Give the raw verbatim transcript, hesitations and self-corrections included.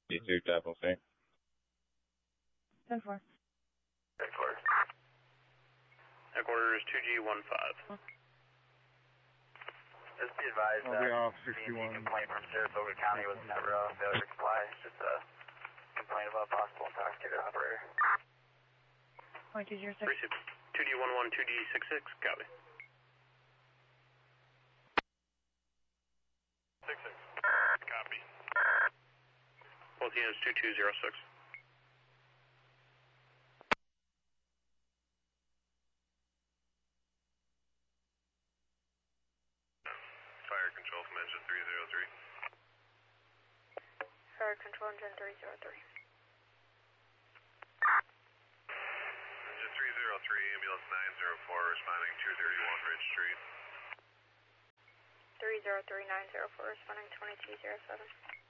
D two, double C. ten four. Headquarters. Headquarters two G one five. Just be advised I'll that be off the sixty-one. complaint from Saratoga County was never a failure to comply. It's just a complaint about a possible intoxicated operator. Point two zero six. two D one one, two D six six, copy. six six. Copy. Both units two two zero six. Fire control from engine three zero three. Fire control engine three zero three. Engine three zero three, ambulance nine zero four, responding two thirty-one Ridge Street. three zero three nine zero four, responding twenty-two zero seven.